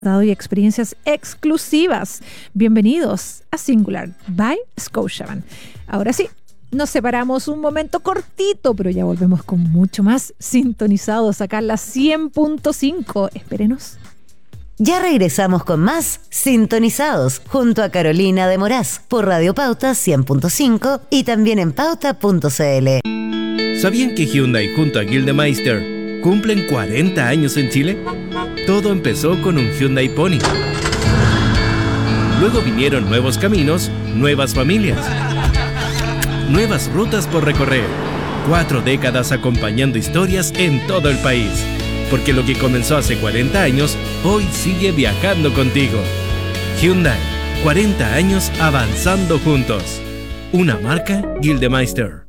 y experiencias exclusivas. Bienvenidos a Singular by Scotiabank. Ahora sí, nos separamos un momento cortito, pero ya volvemos con mucho más sintonizados acá en la 100.5. Espérenos. Ya regresamos con más Sintonizados junto a Carolina de Moraz por Radio Pauta 100.5 y también en pauta.cl. ¿Sabían que Hyundai junto a Gildemeister cumplen 40 años en Chile? Todo empezó con un Hyundai Pony. Luego vinieron nuevos caminos, nuevas familias, nuevas rutas por recorrer. 4 décadas acompañando historias en todo el país. Porque lo que comenzó hace 40 años, hoy sigue viajando contigo. Hyundai, 40 años avanzando juntos. Una marca Gildemeister.